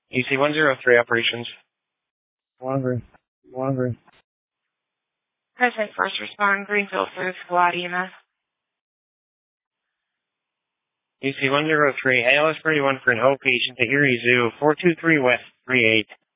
EC-103 operations. 103. Present first respond Greenfield for squad EMS. EC-103, ALS 31 for an O patient at Erie Zoo, 423 West 38.